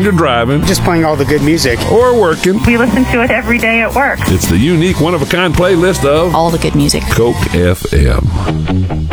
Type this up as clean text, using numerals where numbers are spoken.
you're driving, just playing all the good music, or working. We listen to it every day at work. It's the unique, one-of-a-kind playlist of all the good music. Coke FM.